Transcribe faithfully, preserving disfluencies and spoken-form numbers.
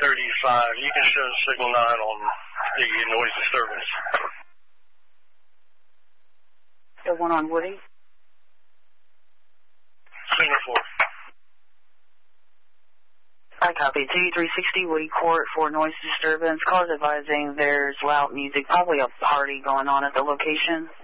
thirty-five. You can show signal nine on the noise disturbance. The one on Woody? Signal four. I copy. T three sixty Woody Court for noise disturbance. Callers advising there's loud music, probably a party going on at the location.